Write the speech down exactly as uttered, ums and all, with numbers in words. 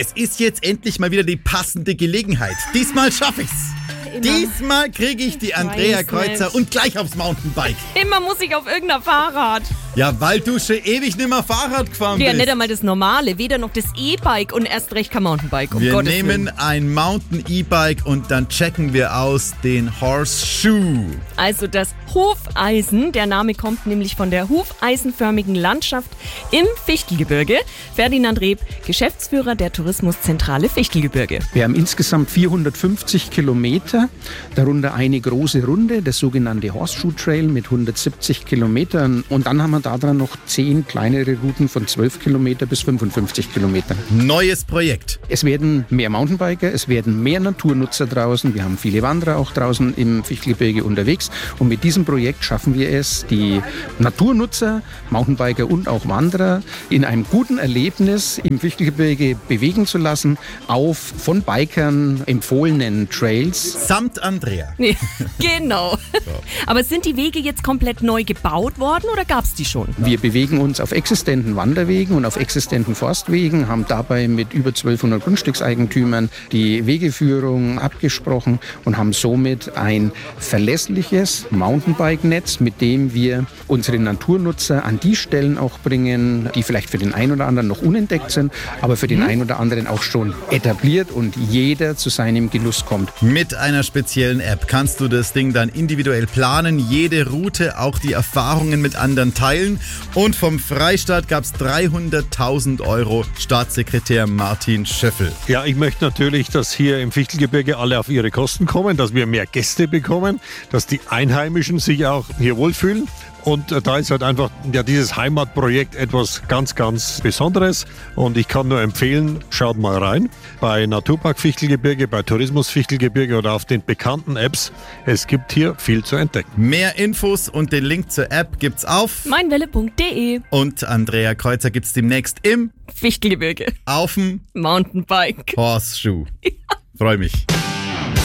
Es ist jetzt endlich mal wieder die passende Gelegenheit. Diesmal schaffe ich's. Immer. Diesmal kriege ich die Andrea Kreuzer nicht. Und gleich aufs Mountainbike. Immer muss ich auf irgendein Fahrrad. Ja, weil du schon ewig nicht mehr Fahrrad gefahren ja, bist. Ja, nicht einmal das normale, weder noch das E-Bike und erst recht kein Mountainbike. Um wir Gottes nehmen Willen. ein Mountain-E-Bike und dann checken wir aus den Horseshoe. Also das Hufeisen, der Name kommt nämlich von der hufeisenförmigen Landschaft im Fichtelgebirge. Ferdinand Reb, Geschäftsführer der Tourismuszentrale Fichtelgebirge. Wir haben insgesamt vierhundertfünfzig Kilometer, darunter eine große Runde, das sogenannte Horseshoe Trail mit hundertsiebzig Kilometern. Und dann haben wir daran noch zehn kleinere Routen von zwölf Kilometer bis fünfundfünfzig Kilometern. Neues Projekt. Es werden mehr Mountainbiker, es werden mehr Naturnutzer draußen. Wir haben viele Wanderer auch draußen im Fichtelgebirge unterwegs. Und mit diesem Projekt schaffen wir es, die Naturnutzer, Mountainbiker und auch Wanderer in einem guten Erlebnis im Fichtelgebirge bewegen zu lassen auf von Bikern empfohlenen Trails. Samt Andrea. Nee, genau. So. Aber sind die Wege jetzt komplett neu gebaut worden oder gab es die schon? Wir bewegen uns auf existenten Wanderwegen und auf existenten Forstwegen, haben dabei mit über zwölfhundert Grundstückseigentümern die Wegeführung abgesprochen und haben somit ein verlässliches Mountainbike-Netz, mit dem wir unsere Naturnutzer an die Stellen auch bringen, die vielleicht für den einen oder anderen noch unentdeckt sind, aber für den mhm. einen oder anderen auch schon etabliert und jeder zu seinem Genuss kommt. Mit einer speziellen App kannst du das Ding dann individuell planen, jede Route, auch die Erfahrungen mit anderen teilen. Und vom Freistaat gab es dreihunderttausend Euro, Staatssekretär Martin Schöffel. Ja, ich möchte natürlich, dass hier im Fichtelgebirge alle auf ihre Kosten kommen, dass wir mehr Gäste bekommen, dass die Einheimischen sich auch hier wohlfühlen. Und da ist halt einfach ja, dieses Heimatprojekt etwas ganz, ganz Besonderes. Und ich kann nur empfehlen, schaut mal rein. Bei Naturpark Fichtelgebirge, bei Tourismus Fichtelgebirge oder auf den bekannten Apps. Es gibt hier viel zu entdecken. Mehr Infos und den Link zur App gibt's auf meinwelle punkt de. Und Andrea Kreuzer gibt's demnächst im Fichtelgebirge. Auf dem Mountainbike. Horseshoe. Ja. Freu mich.